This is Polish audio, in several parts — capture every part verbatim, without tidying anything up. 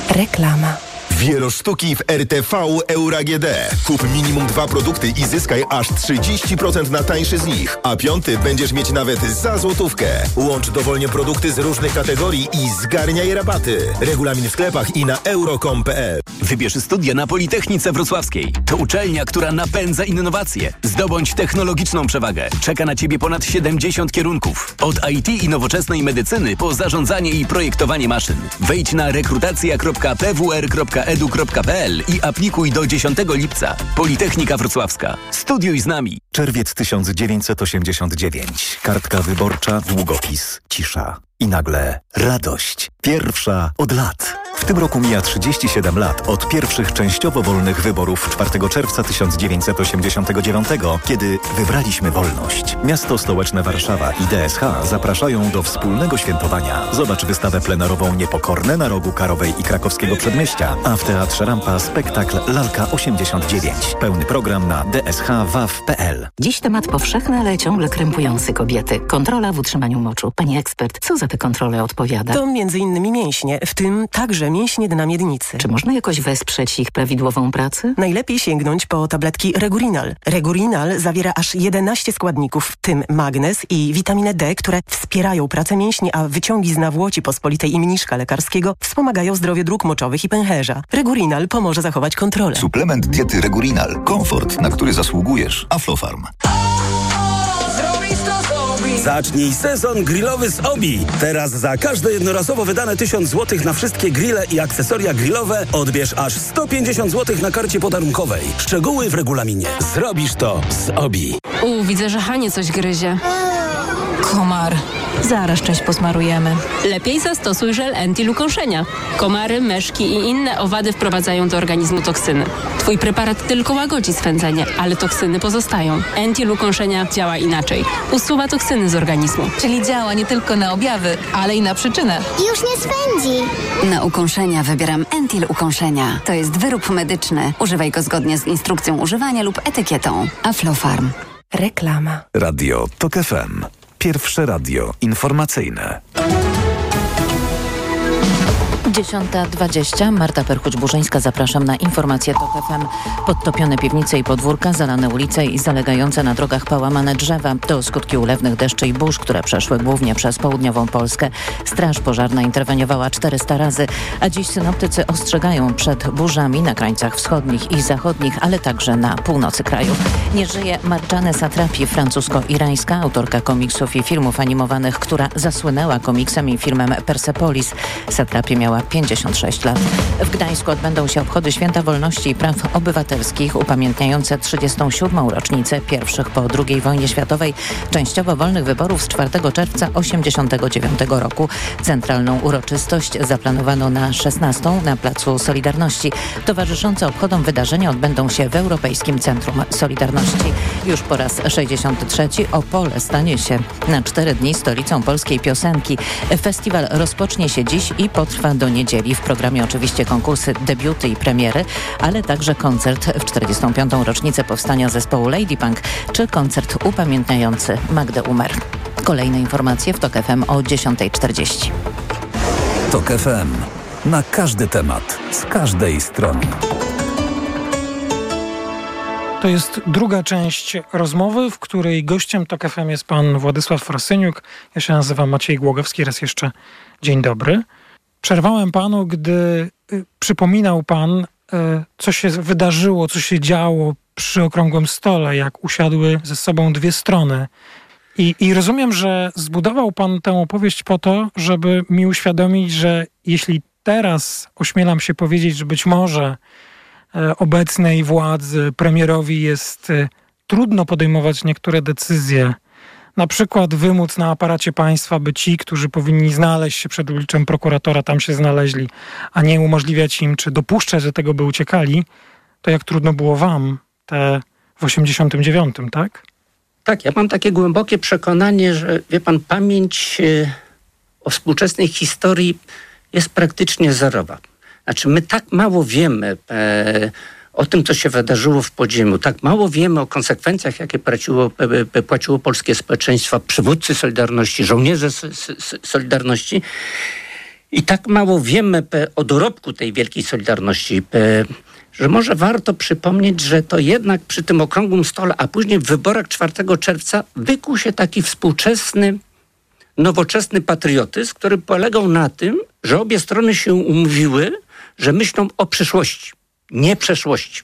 Reklama. Wielosztuki w R T V Euro A G D. Kup minimum dwa produkty i zyskaj aż trzydzieści procent na tańszy z nich, a piąty będziesz mieć nawet za złotówkę. Łącz dowolnie produkty z różnych kategorii i zgarniaj rabaty. Regulamin w sklepach i na euro kropka com kropka p l. Wybierz studia na Politechnice Wrocławskiej. To uczelnia, która napędza innowacje. Zdobądź technologiczną przewagę. Czeka na Ciebie ponad siedemdziesiąt kierunków. Od I T i nowoczesnej medycyny po zarządzanie i projektowanie maszyn. Wejdź na rekrutacja kropka p w r kropka edu kropka p l i aplikuj do dziesiątego lipca. Politechnika Wrocławska. Studiuj z nami. Czerwiec tysiąc dziewięćset osiemdziesiąt dziewięć. Kartka wyborcza, długopis, cisza. I nagle radość. Pierwsza od lat. W tym roku mija trzydzieści siedem lat od pierwszych częściowo wolnych wyborów czwartego czerwca tysiąc dziewięćset osiemdziesiątego dziewiątego, kiedy wybraliśmy wolność. Miasto stołeczne Warszawa i D S H zapraszają do wspólnego świętowania. Zobacz wystawę plenerową Niepokorne na rogu Karowej i Krakowskiego Przedmieścia, a w Teatrze Rampa spektakl Lalka osiemdziesiąt dziewięć. Pełny program na d s h w a w kropka p l. Dziś temat powszechny, ale ciągle krępujący kobiety. Kontrola w utrzymaniu moczu. Pani ekspert, co za te kontrole odpowiada? To między innymi mięśnie, w tym także mięśnie dna miednicy. Czy można jakoś wesprzeć ich prawidłową pracę? Najlepiej sięgnąć po tabletki Regurinal. Regurinal zawiera aż jedenaście składników, w tym magnez i witaminę D, które wspierają pracę mięśni, a wyciągi z nawłoci pospolitej i mniszka lekarskiego wspomagają zdrowie dróg moczowych i pęcherza. Regurinal pomoże zachować kontrolę. Suplement diety Regurinal. Komfort, na który zasługujesz. Aflofarm. Zacznij sezon grillowy z Obi. Teraz za każde jednorazowo wydane tysiąc złotych na wszystkie grille i akcesoria grillowe odbierz aż sto pięćdziesiąt złotych na karcie podarunkowej. Szczegóły w regulaminie. Zrobisz to z Obi. U, widzę, że Hanie coś gryzie. Komar. Zaraz część posmarujemy. Lepiej zastosuj żel Entil ukąszenia. Komary, myszki i inne owady wprowadzają do organizmu toksyny. Twój preparat tylko łagodzi swędzenie, ale toksyny pozostają. Entil ukąszenia działa inaczej. Usuwa toksyny z organizmu. Czyli działa nie tylko na objawy, ale i na przyczynę. Już nie swędzi. Na ukąszenia wybieram Entil ukąszenia. To jest wyrób medyczny. Używaj go zgodnie z instrukcją używania lub etykietą. Aflofarm. Reklama. Radio Tok F M. Pierwsze radio informacyjne. dziesiąta dwadzieścia. Marta Perchuć-Burzyńska. Zapraszam na informacje Tok F M. Podtopione piwnice i podwórka, zalane ulice i zalegające na drogach połamane drzewa. To skutki ulewnych deszczy i burz, które przeszły głównie przez południową Polskę. Straż pożarna interweniowała czterysta razy, a dziś synoptycy ostrzegają przed burzami na krańcach wschodnich i zachodnich, ale także na północy kraju. Nie żyje Marjane Satrapi, francusko-irańska autorka komiksów i filmów animowanych, która zasłynęła komiksem i filmem Persepolis. Satrapi miała pięćdziesiąt sześć lat. W Gdańsku odbędą się obchody Święta Wolności i Praw Obywatelskich upamiętniające trzydziestą siódmą rocznicę pierwszych po drugiej wojnie światowej częściowo wolnych wyborów z czwartego czerwca osiemdziesiątego dziewiątego roku. Centralną uroczystość zaplanowano na szesnastą na Placu Solidarności. Towarzyszące obchodom wydarzenia odbędą się w Europejskim Centrum Solidarności. Już po raz sześćdziesiąty trzeci Opole stanie się na cztery dni stolicą polskiej piosenki. Festiwal rozpocznie się dziś i potrwa do niedzieli. W programie oczywiście konkursy, debiuty i premiery, ale także koncert w czterdziestą piątą rocznicę powstania zespołu Lady Punk, czy koncert upamiętniający Magdę Umer. Kolejne informacje w Tok F M o dziesiąta czterdzieści. Tok F M. Na każdy temat, z każdej strony. To jest druga część rozmowy, w której gościem Tok F M jest pan Władysław Frasyniuk. Ja się nazywam Maciej Głogowski. Raz jeszcze dzień dobry. Przerwałem panu, gdy y, przypominał pan, y, co się wydarzyło, co się działo przy okrągłym stole, jak usiadły ze sobą dwie strony. I, I rozumiem, że zbudował pan tę opowieść po to, żeby mi uświadomić, że jeśli teraz ośmielam się powiedzieć, że być może y, obecnej władzy, premierowi jest y, trudno podejmować niektóre decyzje, na przykład wymóc na aparacie państwa, by ci, którzy powinni znaleźć się przed obliczem prokuratora, tam się znaleźli, a nie umożliwiać im, czy dopuszczać do tego, by uciekali, to jak trudno było wam te w osiemdziesiątym dziewiątym, tak? Tak, ja mam takie głębokie przekonanie, że wie pan, pamięć y, o współczesnej historii jest praktycznie zerowa. Znaczy my tak mało wiemy e, o tym, co się wydarzyło w podziemiu. Tak mało wiemy o konsekwencjach, jakie płaciło, płaciło polskie społeczeństwo, przywódcy Solidarności, żołnierze Solidarności. I tak mało wiemy o dorobku tej wielkiej Solidarności, że może warto przypomnieć, że to jednak przy tym okrągłym stole, a później w wyborach czwartego czerwca wykuł się taki współczesny, nowoczesny patriotyzm, który polegał na tym, że obie strony się umówiły, że myślą o przyszłości, nie przeszłości.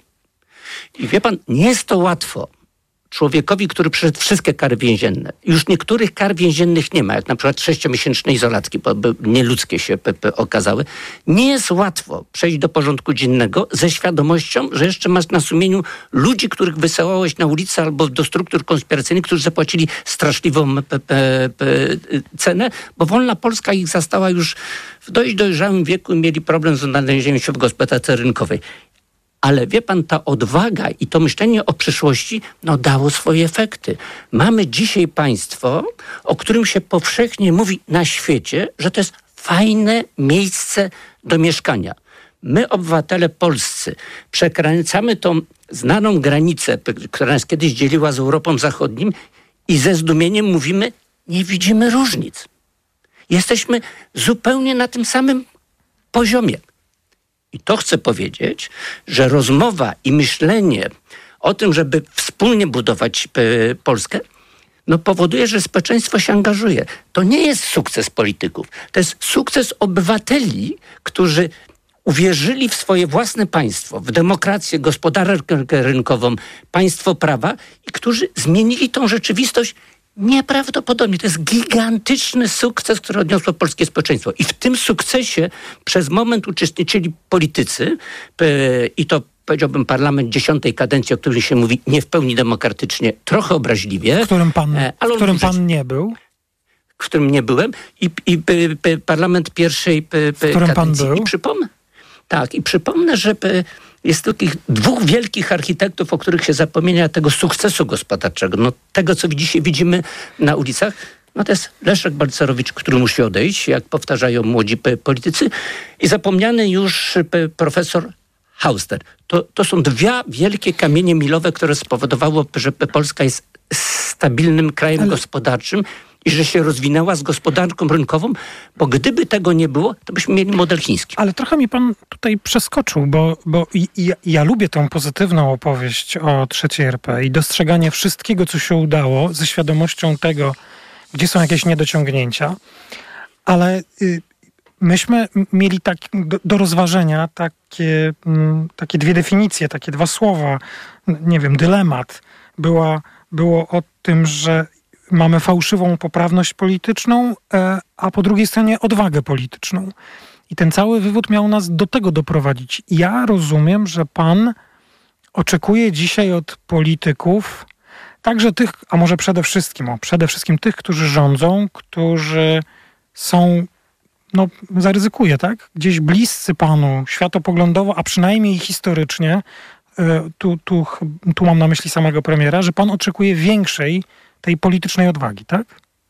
I wie pan, nie jest to łatwo człowiekowi, który przeszedł wszystkie kary więzienne. Już niektórych kar więziennych nie ma, jak na przykład sześciomiesięczne izolatki, bo nieludzkie się p- p- okazały. Nie jest łatwo przejść do porządku dziennego ze świadomością, że jeszcze masz na sumieniu ludzi, których wysyłałeś na ulicę albo do struktur konspiracyjnych, którzy zapłacili straszliwą p- p- p- cenę, bo wolna Polska ich zastała już w dość dojrzałym wieku i mieli problem z odnalezieniem się w gospodarce rynkowej. Ale wie pan, ta odwaga i to myślenie o przyszłości, no dało swoje efekty. Mamy dzisiaj państwo, o którym się powszechnie mówi na świecie, że to jest fajne miejsce do mieszkania. My, obywatele polscy, przekraczamy tą znaną granicę, która nas kiedyś dzieliła z Europą Zachodnim i ze zdumieniem mówimy, nie widzimy różnic. Jesteśmy zupełnie na tym samym poziomie. I to chcę powiedzieć, że rozmowa i myślenie o tym, żeby wspólnie budować y, Polskę, no powoduje, że społeczeństwo się angażuje. To nie jest sukces polityków. To jest sukces obywateli, którzy uwierzyli w swoje własne państwo, w demokrację, gospodarkę rynkową, państwo prawa i którzy zmienili tą rzeczywistość nieprawdopodobnie. To jest gigantyczny sukces, który odniosło polskie społeczeństwo. I w tym sukcesie przez moment uczestniczyli politycy i to, powiedziałbym, parlament dziesiątej kadencji, o którym się mówi nie w pełni demokratycznie, trochę obraźliwie. W którym pan, ale w którym pan nie był. W którym nie byłem. I, i p, p, parlament pierwszej p, p, w którym kadencji. Pan był? I przypomnę, tak, i przypomnę, że p, jest takich dwóch wielkich architektów, o których się zapomina, tego sukcesu gospodarczego. No, tego, co dzisiaj widzimy na ulicach, no to jest Leszek Balcerowicz, który musi odejść, jak powtarzają młodzi p- politycy, i zapomniany już p- profesor Hauster. To, to są dwie wielkie kamienie milowe, które spowodowało, że Polska jest stabilnym krajem Ale... gospodarczym i że się rozwinęła z gospodarką rynkową, bo gdyby tego nie było, to byśmy mieli model chiński. Ale trochę mi pan tutaj przeskoczył, bo, bo i, i, ja lubię tą pozytywną opowieść o trzeciej R P i dostrzeganie wszystkiego, co się udało, ze świadomością tego, gdzie są jakieś niedociągnięcia, ale y, myśmy mieli tak, do, do rozważenia takie, m, takie dwie definicje, takie dwa słowa, nie wiem, dylemat. Była, było o tym, że mamy fałszywą poprawność polityczną, a po drugiej stronie odwagę polityczną. I ten cały wywód miał nas do tego doprowadzić. Ja rozumiem, że pan oczekuje dzisiaj od polityków, także tych, a może przede wszystkim, o, przede wszystkim tych, którzy rządzą, którzy są, no zaryzykuję, tak? Gdzieś bliscy panu światopoglądowo, a przynajmniej historycznie, tu, tu, tu mam na myśli samego premiera, że pan oczekuje większej tej politycznej odwagi, tak?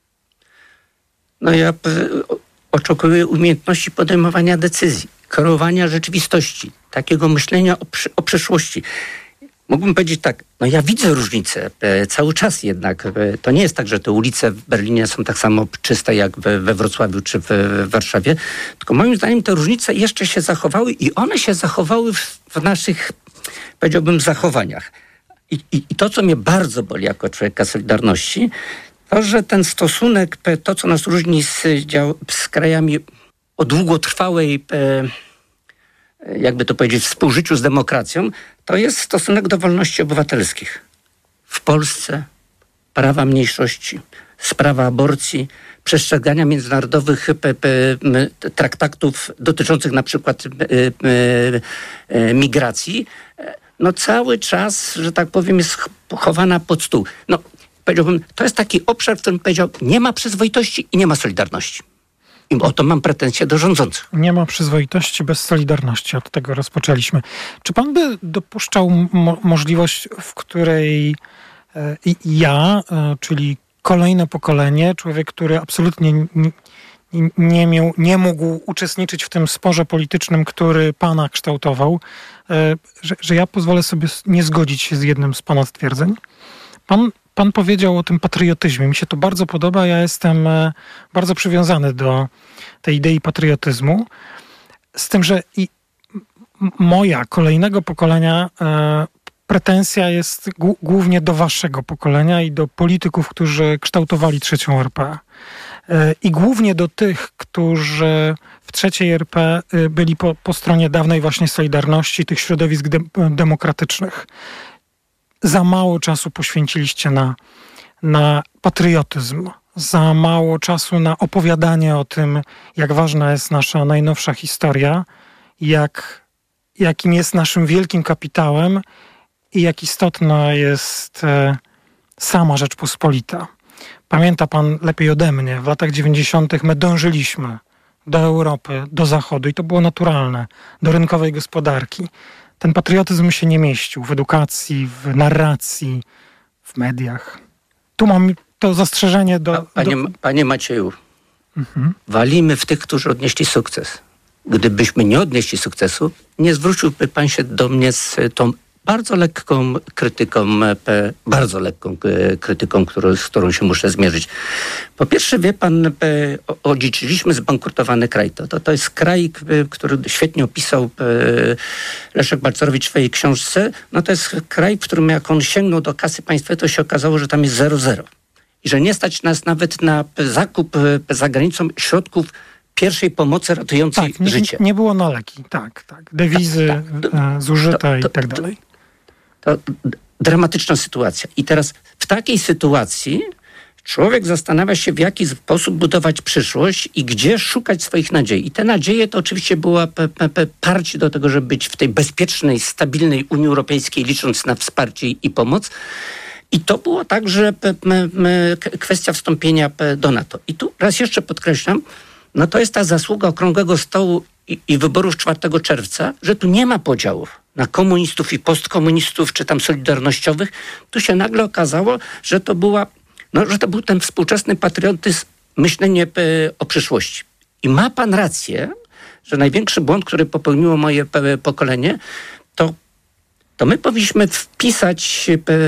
No ja p- oczekuję umiejętności podejmowania decyzji, kreowania rzeczywistości, takiego myślenia o, przy- o przyszłości. Mógłbym powiedzieć tak, no ja widzę różnice e, cały czas jednak. E, to nie jest tak, że te ulice w Berlinie są tak samo czyste jak we, we Wrocławiu czy w, w Warszawie, tylko moim zdaniem te różnice jeszcze się zachowały i one się zachowały w, w naszych, powiedziałbym, zachowaniach. I, i, I to, co mnie bardzo boli jako człowieka Solidarności, to, że ten stosunek, to, co nas różni z, dział, z krajami o długotrwałej, jakby to powiedzieć, współżyciu z demokracją, to jest stosunek do wolności obywatelskich. W Polsce prawa mniejszości, sprawa aborcji, przestrzegania międzynarodowych p, p, traktatów dotyczących na przykład p, p, migracji, no cały czas, że tak powiem, jest chowana pod stół. No, powiedziałbym, to jest taki obszar, w którym powiedział, nie ma przyzwoitości i nie ma solidarności. I o to mam pretensje do rządzących. Nie ma przyzwoitości bez solidarności. Od tego rozpoczęliśmy. Czy pan by dopuszczał mo- możliwość, w której e, ja, e, czyli kolejne pokolenie, człowiek, który absolutnie nie, nie, miał, nie mógł uczestniczyć w tym sporze politycznym, który pana kształtował, e, że, że ja pozwolę sobie nie zgodzić się z jednym z pana stwierdzeń? Pan pan powiedział o tym patriotyzmie. Mi się to bardzo podoba. Ja jestem bardzo przywiązany do tej idei patriotyzmu. Z tym, że i moja, kolejnego pokolenia e, pretensja jest g- głównie do waszego pokolenia i do polityków, którzy kształtowali trzecią er pe. E, I głównie do tych, którzy w trzeciej er pe byli po, po stronie dawnej właśnie Solidarności, tych środowisk de- demokratycznych. Za mało czasu poświęciliście na, na patriotyzm. Za mało czasu na opowiadanie o tym, jak ważna jest nasza najnowsza historia, jak, jakim jest naszym wielkim kapitałem i jak istotna jest e, sama Rzeczpospolita. Pamięta pan lepiej ode mnie, w latach dziewięćdziesiątych my dążyliśmy do Europy, do Zachodu i to było naturalne, do rynkowej gospodarki. Ten patriotyzm się nie mieścił w edukacji, w narracji, w mediach. Tu mam to zastrzeżenie do... Panie, do... panie Macieju, mhm. walimy w tych, którzy odnieśli sukces. Gdybyśmy nie odnieśli sukcesu, nie zwróciłby pan się do mnie z tą bardzo lekką krytyką, bardzo lekką krytyką, którą, z którą się muszę zmierzyć. Po pierwsze, wie pan, odziedziczyliśmy zbankrutowany kraj. To, to, to jest kraj, który świetnie opisał Leszek Balcerowicz w swojej książce. No to jest kraj, w którym jak on sięgnął do kasy państwowej, to się okazało, że tam jest zero zero. I że nie stać nas nawet na zakup za granicą środków pierwszej pomocy ratującej tak, nie, życie. Nie było na leki, tak, tak. Dewizy tak, tak. To, zużyte to, to, i tak dalej. To, to dramatyczna sytuacja. I teraz w takiej sytuacji człowiek zastanawia się, w jaki sposób budować przyszłość i gdzie szukać swoich nadziei. I te nadzieje to oczywiście było parcie do tego, żeby być w tej bezpiecznej, stabilnej Unii Europejskiej, licząc na wsparcie i pomoc. I to było także kwestia wstąpienia do NATO. I tu raz jeszcze podkreślam, no to jest ta zasługa Okrągłego Stołu i, i wyborów czwartego czerwca, że tu nie ma podziałów na komunistów i postkomunistów, czy tam solidarnościowych. Tu się nagle okazało, że to była, no, że to był ten współczesny patriotyzm, myślenie o przyszłości. I ma pan rację, że największy błąd, który popełniło moje pokolenie, to, to my powinniśmy wpisać...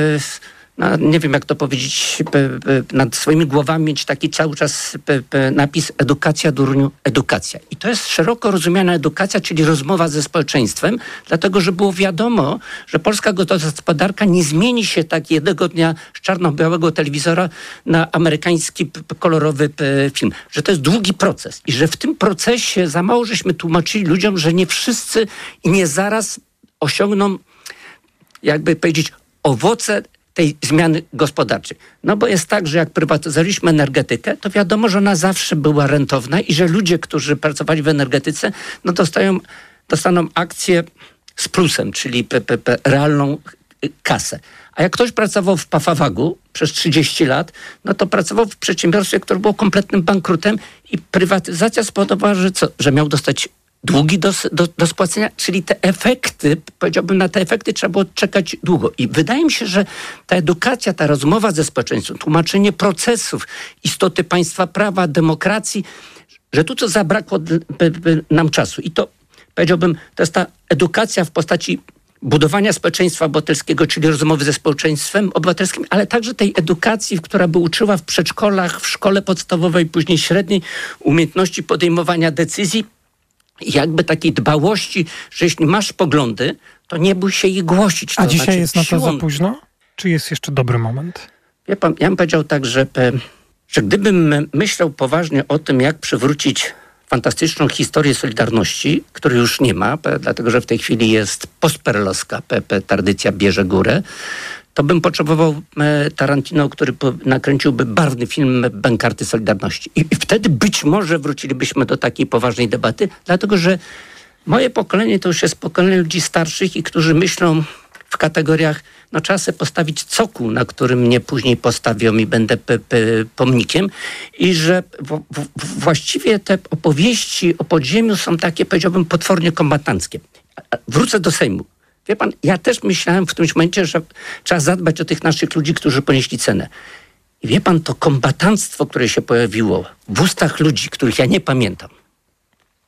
No, nie wiem, jak to powiedzieć, nad swoimi głowami mieć taki cały czas napis edukacja, durniu, edukacja. I to jest szeroko rozumiana edukacja, czyli rozmowa ze społeczeństwem, dlatego, że było wiadomo, że polska gospodarka nie zmieni się tak jednego dnia z czarno-białego telewizora na amerykański kolorowy film. Że to jest długi proces i że w tym procesie za mało żeśmy tłumaczyli ludziom, że nie wszyscy i nie zaraz osiągną, jakby powiedzieć, owoce tej zmiany gospodarczej. No bo jest tak, że jak prywatyzowaliśmy energetykę, to wiadomo, że ona zawsze była rentowna i że ludzie, którzy pracowali w energetyce, no dostają, dostaną akcje z plusem, czyli p, p, p, realną kasę. A jak ktoś pracował w Pafawagu przez trzydzieści lat, no to pracował w przedsiębiorstwie, które było kompletnym bankrutem i prywatyzacja spowodowała, że co? Że miał dostać długi do, do, do spłacenia, czyli te efekty, powiedziałbym, na te efekty trzeba było czekać długo. I wydaje mi się, że ta edukacja, ta rozmowa ze społeczeństwem, tłumaczenie procesów, istoty państwa prawa, demokracji, że tu co zabrakło nam czasu. I to, powiedziałbym, to jest ta edukacja w postaci budowania społeczeństwa obywatelskiego, czyli rozmowy ze społeczeństwem obywatelskim, ale także tej edukacji, która by uczyła w przedszkolach, w szkole podstawowej, później średniej, umiejętności podejmowania decyzji, jakby takiej dbałości, że jeśli masz poglądy, to nie bój się ich głosić. To A dzisiaj znaczy, jest na to siłą... za późno? Czy jest jeszcze dobry moment? Wie pan, ja bym powiedział tak, że, że gdybym myślał poważnie o tym, jak przywrócić fantastyczną historię Solidarności, której już nie ma, dlatego że w tej chwili jest postperelowska, tradycja bierze górę, to bym potrzebował Tarantino, który nakręciłby barwny film Bękarty Solidarności. I wtedy być może wrócilibyśmy do takiej poważnej debaty, dlatego że moje pokolenie to już jest pokolenie ludzi starszych i którzy myślą w kategoriach, no trzeba sobie postawić cokół, na którym mnie później postawią i będę p- p- pomnikiem. I że w- w- właściwie te opowieści o podziemiu są takie, powiedziałbym, potwornie kombatanckie. Wrócę do Sejmu. Wie pan, ja też myślałem w którymś momencie, że trzeba zadbać o tych naszych ludzi, którzy ponieśli cenę. I wie pan, to kombatanstwo, które się pojawiło w ustach ludzi, których ja nie pamiętam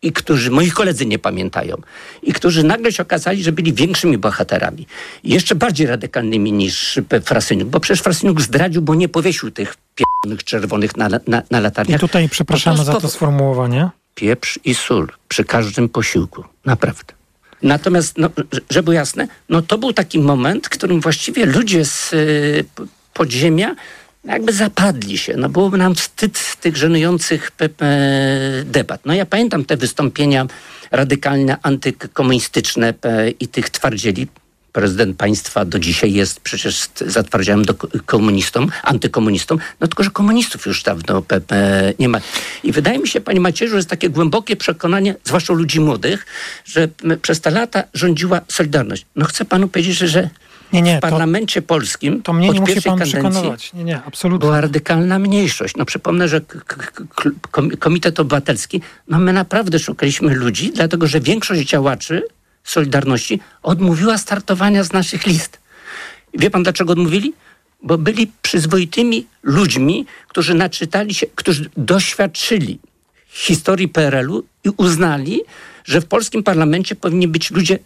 i którzy, moi koledzy nie pamiętają, i którzy nagle się okazali, że byli większymi bohaterami. I jeszcze bardziej radykalnymi niż Frasyniuk, bo przecież Frasyniuk zdradził, bo nie powiesił tych p***nych czerwonych na, na, na latarniach. I tutaj przepraszamy to za to sformułowanie. Pieprz i sól przy każdym posiłku. Naprawdę. Natomiast, no, żeby było jasne, no to był taki moment, w którym właściwie ludzie z y, podziemia jakby zapadli się. No byłoby nam wstyd tych żenujących pe, pe, debat. No ja pamiętam te wystąpienia radykalne, antykomunistyczne pe, i tych twardzieli. Prezydent państwa do dzisiaj jest przecież zatwardziałym do komunistom, antykomunistom, no tylko, że komunistów już dawno pe, pe, nie ma. I wydaje mi się, panie Macierzu, że jest takie głębokie przekonanie, zwłaszcza ludzi młodych, że przez te lata rządziła Solidarność. No chcę panu powiedzieć, że, że nie, nie, w parlamencie to, polskim to mnie od nie musi pierwszej pan kadencji przekonywać. Nie, nie, absolutnie. była radykalna mniejszość. No przypomnę, że k- k- Komitet Obywatelski, no my naprawdę szukaliśmy ludzi, dlatego, że większość działaczy Solidarności odmówiła startowania z naszych list. I wie pan, dlaczego odmówili? Bo byli przyzwoitymi ludźmi, którzy naczytali się, którzy doświadczyli historii P R L-u i uznali, że w polskim parlamencie powinni być ludzie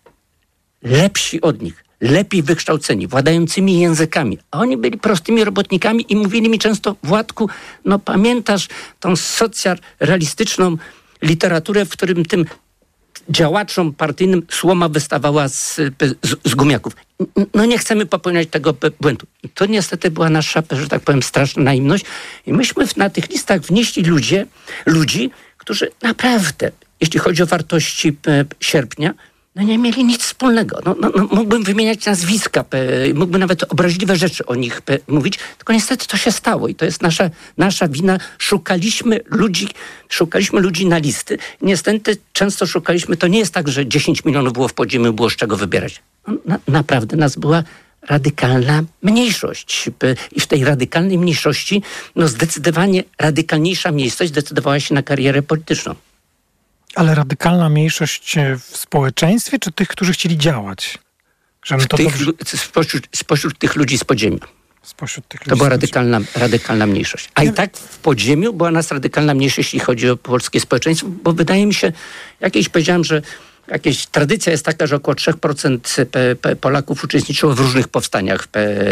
lepsi od nich, lepiej wykształceni, władającymi językami. A oni byli prostymi robotnikami i mówili mi często: Władku, no pamiętasz tą socjalistyczną literaturę, w którym tym działaczom partyjnym słoma wystawała z, z, z gumiaków. No nie chcemy popełniać tego błędu. To niestety była nasza, że tak powiem, straszna naiwność. I myśmy na tych listach wnieśli ludzie, ludzi, którzy naprawdę, jeśli chodzi o wartości sierpnia, no nie mieli nic wspólnego. No, no, no, mógłbym wymieniać nazwiska, pe, mógłbym nawet obraźliwe rzeczy o nich pe, mówić, tylko niestety to się stało i to jest nasza, nasza wina. Szukaliśmy ludzi, szukaliśmy ludzi na listy. Niestety często szukaliśmy, to nie jest tak, że dziesięć milionów było w podziemiu, było z czego wybierać. No, na, naprawdę nas była radykalna mniejszość. I w tej radykalnej mniejszości, no zdecydowanie radykalniejsza mniejszość zdecydowała się na karierę polityczną. Ale radykalna mniejszość w społeczeństwie, czy tych, którzy chcieli działać? Żebym to tych, dobrze... spośród, spośród tych ludzi z podziemia. Spośród tych ludzi to była radykalna, radykalna mniejszość. A nie... i tak w podziemiu była nas radykalna mniejszość, jeśli chodzi o polskie społeczeństwo, bo wydaje mi się, jakieś powiedziałem, że Jakieś tradycja jest taka, że około trzy procent Polaków uczestniczyło w różnych powstaniach.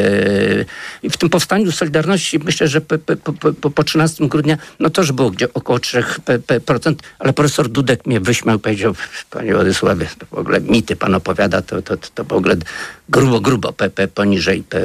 I w tym powstaniu Solidarności myślę, że po, po, po, po trzynastego grudnia no to już było gdzie około trzy procent, ale profesor Dudek mnie wyśmiał, powiedział: panie Władysławie, to w ogóle mity pan opowiada, to, to, to, to w ogóle grubo, grubo pe, pe, poniżej. Pe.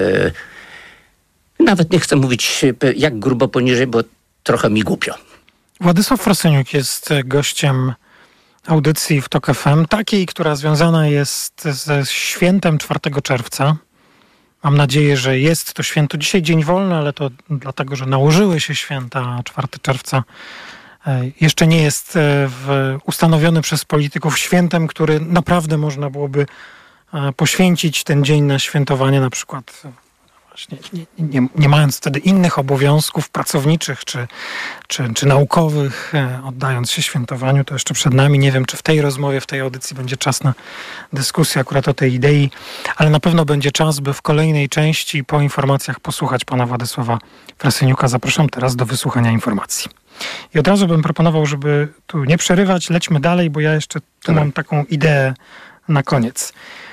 Nawet nie chcę mówić jak grubo poniżej, bo trochę mi głupio. Władysław Frasyniuk jest gościem audycji w TOK F M, takiej, która związana jest ze świętem czwartego czerwca. Mam nadzieję, że jest to święto. Dzisiaj dzień wolny, ale to dlatego, że nałożyły się święta. czwartego czerwca jeszcze nie jest w, ustanowiony przez polityków świętem, który naprawdę można byłoby poświęcić ten dzień na świętowanie, na przykład właśnie nie, nie, nie mając wtedy innych obowiązków pracowniczych czy, czy, czy naukowych, oddając się świętowaniu. To jeszcze przed nami. Nie wiem, czy w tej rozmowie, w tej audycji będzie czas na dyskusję akurat o tej idei, ale na pewno będzie czas, by w kolejnej części po informacjach posłuchać pana Władysława Frasyniuka. Zapraszam teraz do wysłuchania informacji. I od razu bym proponował, żeby tu nie przerywać, lećmy dalej, bo ja jeszcze tu mam taką ideę na koniec.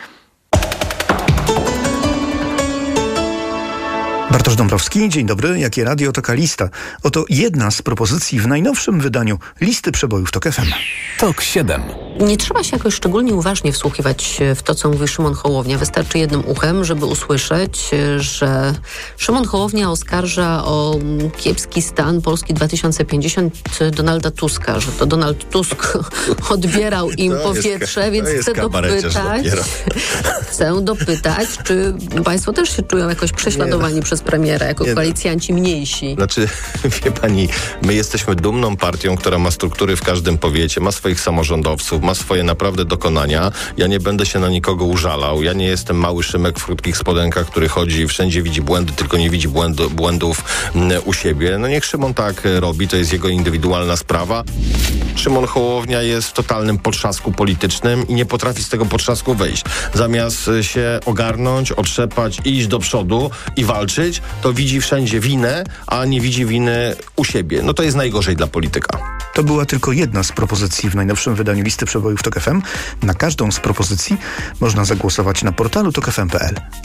Bartosz Dąbrowski, dzień dobry. Jakie radio, taka lista. Oto jedna z propozycji w najnowszym wydaniu listy przebojów TOK F M. TOK siedem. Nie trzeba się jakoś szczególnie uważnie wsłuchiwać w to, co mówi Szymon Hołownia. Wystarczy jednym uchem, żeby usłyszeć, że Szymon Hołownia oskarża o kiepski stan Polski dwa tysiące pięćdziesiąt Donalda Tuska, że to Donald Tusk odbierał im to powietrze, jest, więc chcę dopytać, chcę dopytać, czy państwo też się czują jakoś prześladowani nie, przez premiera, jako nie, koalicjanci mniejsi? Znaczy, wie pani, my jesteśmy dumną partią, która ma struktury w każdym powiecie, ma swoich samorządowców, ma swoje naprawdę dokonania. Ja nie będę się na nikogo użalał. Ja nie jestem mały Szymek w krótkich spodenkach, który chodzi i wszędzie widzi błędy, tylko nie widzi błędu, błędów u siebie. No niech Szymon tak robi, to jest jego indywidualna sprawa. Szymon Hołownia jest w totalnym potrzasku politycznym i nie potrafi z tego potrzasku wyjść. Zamiast się ogarnąć, otrzepać, iść do przodu i walczyć, to widzi wszędzie winę, a nie widzi winy u siebie. No to jest najgorzej dla polityka. To była tylko jedna z propozycji w najnowszym wydaniu listy przebojów Tok F M. Na każdą z propozycji można zagłosować na portalu tok f m kropka p l.